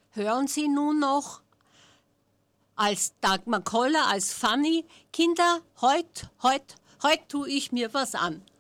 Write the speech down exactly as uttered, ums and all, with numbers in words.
Hören Sie nun noch als Dagmar Koller, als Fanny, Kinder, heut, heut, heut tue ich mir was an.